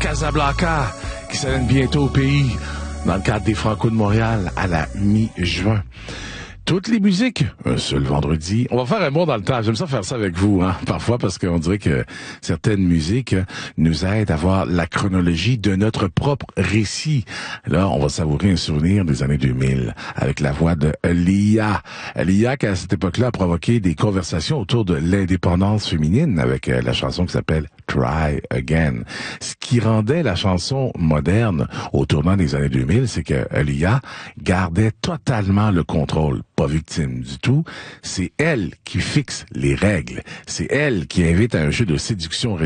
Casablanca, qui s'amène bientôt au pays, dans le cadre des Franco de Montréal, à la mi-juin. Toutes les musiques, un seul vendredi. On va faire un bond dans le temps. J'aime ça faire ça avec vous, parfois, parce qu'on dirait que certaines musiques nous aident à voir la chronologie de notre propre récit. Là, on va savourer un souvenir des années 2000 avec la voix de Lia. Lia, qui à cette époque-là a provoqué des conversations autour de l'indépendance féminine avec la chanson qui s'appelle Try Again. Ce qui rendait la chanson moderne au tournant des années 2000, c'est que Lia gardait totalement le contrôle. Pas victime du tout. C'est elle qui fixe les règles. C'est elle qui invite à un jeu de séduction